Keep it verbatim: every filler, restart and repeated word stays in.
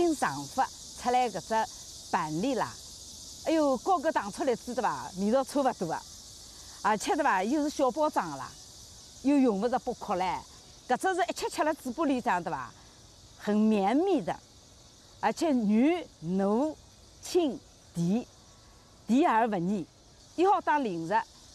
新尝发出来搿只板栗啦，哎哟，和搿打出来煮对伐？味道差勿多个，而且对伐？又是小包装个啦，又用勿着剥壳唻。搿只是一吃吃辣嘴巴里向对伐？很绵密的，而且软糯清甜，甜而勿腻，又好当零食，